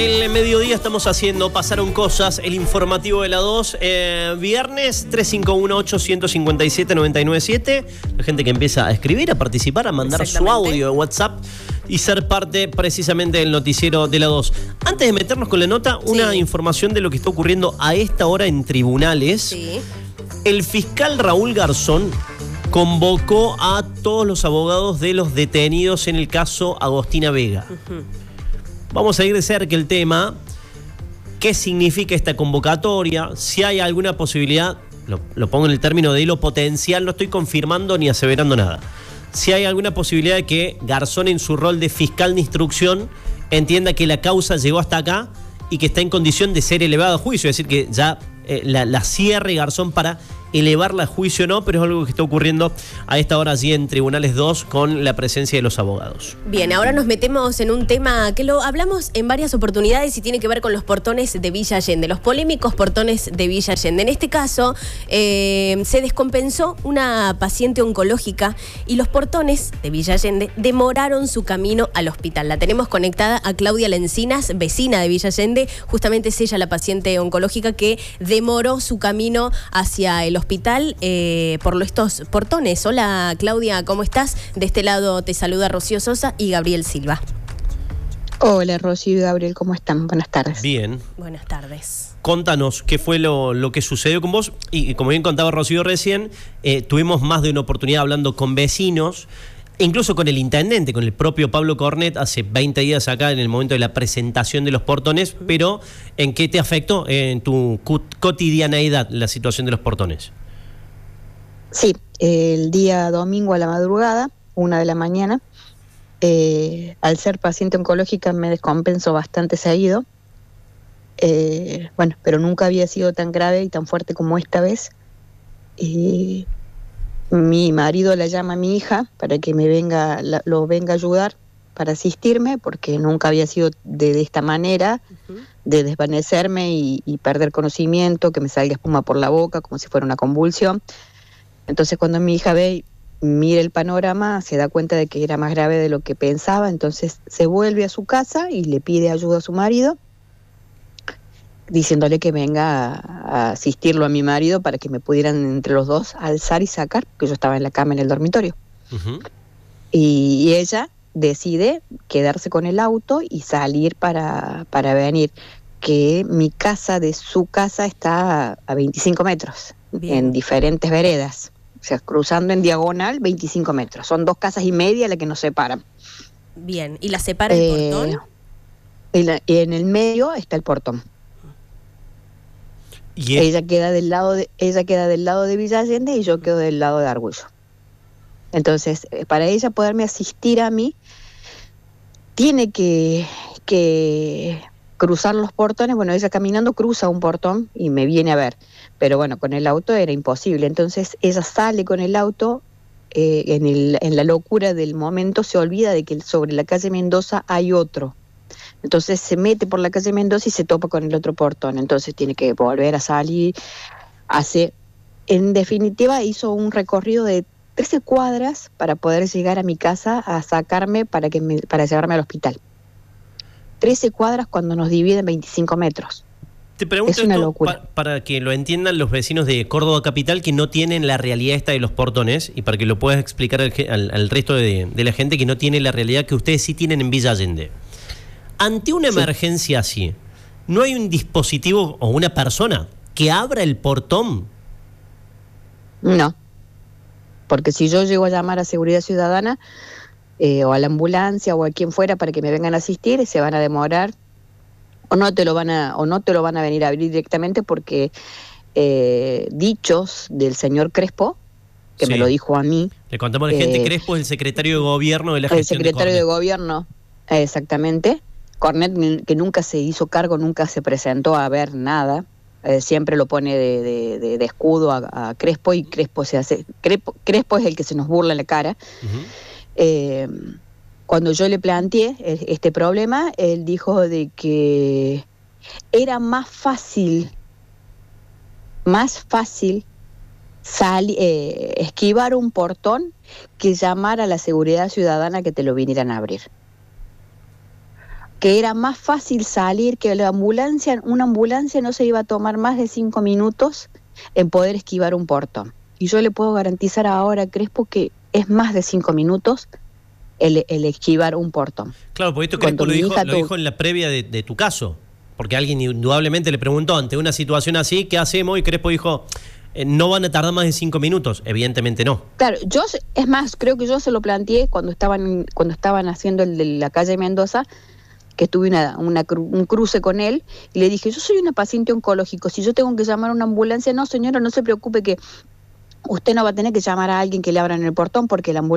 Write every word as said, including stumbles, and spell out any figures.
El mediodía estamos haciendo Pasaron Cosas, el informativo de la dos, eh, viernes tres cinco uno, ocho cinco siete, nueve nueve siete. La gente que empieza a escribir, a participar, a mandar su audio de WhatsApp y ser parte precisamente del noticiero de la dos. Antes de meternos con la nota, una sí. información de lo que está ocurriendo a esta hora en tribunales. Sí. El fiscal Raúl Garzón convocó a todos los abogados de los detenidos en el caso Agostina Vega. Uh-huh. Vamos a ir de cerca el tema, qué significa esta convocatoria, si hay alguna posibilidad, lo, lo pongo en el término de lo potencial, no estoy confirmando ni aseverando nada, si hay alguna posibilidad de que Garzón en su rol de fiscal de instrucción entienda que la causa llegó hasta acá y que está en condición de ser elevado a juicio, es decir, que ya eh, la, la cierre Garzón para elevarla a juicio no, pero es algo que está ocurriendo a esta hora allí en Tribunales dos con la presencia de los abogados. Bien, ahora nos metemos en un tema que lo hablamos en varias oportunidades y tiene que ver con los portones de Villa Allende, los polémicos portones de Villa Allende. En este caso, eh, se descompensó una paciente oncológica y los portones de Villa Allende demoraron su camino al hospital. La tenemos conectada a Claudia Lencinas, vecina de Villa Allende. Justamente es ella la paciente oncológica que demoró su camino hacia el hospital eh, por estos portones. Hola Claudia, ¿cómo estás? De este lado te saluda Rocío Sosa y Gabriel Silva. Hola Rocío y Gabriel, ¿cómo están? Buenas tardes. Bien. Buenas tardes. Contanos qué fue lo, lo que sucedió con vos y, y como bien contaba Rocío recién, eh, tuvimos más de una oportunidad hablando con vecinos, incluso con el intendente, con el propio Pablo Cornet, hace veinte días acá en el momento de la presentación de los portones, pero ¿en qué te afectó en tu cotidianeidad la situación de los portones? Sí, el día domingo a la madrugada, una de la mañana, eh, al ser paciente oncológica me descompenso bastante seguido, eh, bueno, pero nunca había sido tan grave y tan fuerte como esta vez. Eh, Mi marido la llama a mi hija para que me venga, la, lo venga a ayudar para asistirme, porque nunca había sido de, de esta manera, uh-huh. de desvanecerme y, y perder conocimiento, que me salga espuma por la boca, como si fuera una convulsión. Entonces cuando mi hija ve, mira el panorama, se da cuenta de que era más grave de lo que pensaba, entonces se vuelve a su casa y le pide ayuda a su marido, diciéndole que venga a, a asistirlo a mi marido para que me pudieran entre los dos alzar y sacar, porque yo estaba en la cama en el dormitorio. Uh-huh. Y, y ella decide quedarse con el auto y salir para, para venir, que mi casa de su casa está a, a veinticinco metros, bien, en diferentes veredas, o sea, cruzando en diagonal veinticinco metros, son dos casas y media las que nos separan. Bien, ¿y la separa el eh, portón? Y, la, y en el medio está el portón. ¿Y ella queda del lado de ella queda del lado de Villa Allende y yo quedo del lado de Arguello. Entonces, para ella poderme asistir a mí, tiene que, que cruzar los portones. Bueno, ella caminando cruza un portón y me viene a ver, pero bueno, con el auto era imposible. Entonces ella sale con el auto, eh, en, el, en la locura del momento se olvida de que sobre la calle Mendoza hay otro. Entonces se mete por la calle Mendoza y se topa con el otro portón. Entonces tiene que volver a salir. Hace, en definitiva, hizo un recorrido de trece cuadras para poder llegar a mi casa a sacarme para, que me, para llevarme al hospital. trece cuadras cuando nos dividen veinticinco metros. Te pregunto es una esto locura. Pa- para que lo entiendan los vecinos de Córdoba Capital que no tienen la realidad esta de los portones y para que lo puedas explicar al, al, al resto de, de la gente que no tiene la realidad que ustedes sí tienen en Villa Allende. Ante una emergencia sí. así, ¿no hay un dispositivo o una persona que abra el portón? No, porque si yo llego a llamar a Seguridad Ciudadana eh, o a la ambulancia o a quien fuera para que me vengan a asistir, se van a demorar o no te lo van a o no te lo van a venir a abrir directamente porque eh, dichos del señor Crespo, que sí. me lo dijo a mí. Le contamos a la gente, eh, Crespo es el secretario de gobierno de la gestión El secretario de, de gobierno, exactamente. Cornet, que nunca se hizo cargo, nunca se presentó a ver nada, eh, siempre lo pone de, de, de, de escudo a, a Crespo y Crespo se hace Crespo, Crespo es el que se nos burla en la cara. Uh-huh. Eh, cuando yo le planteé este problema, él dijo de que era más fácil, más fácil sali, eh, esquivar un portón que llamar a la Seguridad Ciudadana que te lo vinieran a abrir. que era más fácil salir, que la ambulancia, una ambulancia no se iba a tomar más de cinco minutos en poder esquivar un portón. Y yo le puedo garantizar ahora a Crespo que es más de cinco minutos el, el esquivar un portón. Claro, porque esto Crespo lo, dijo, lo dijo en la previa de, de tu caso, porque alguien indudablemente le preguntó ante una situación así, ¿qué hacemos? Y Crespo dijo, eh, no van a tardar más de cinco minutos. Evidentemente no. Claro, yo, es más, creo que yo se lo planteé cuando estaban, cuando estaban haciendo el de la calle Mendoza, que tuve una, una, un cruce con él, y le dije, yo soy una paciente oncológico, si yo tengo que llamar a una ambulancia, no señora, no se preocupe que usted no va a tener que llamar a alguien que le abran el portón porque la ambulancia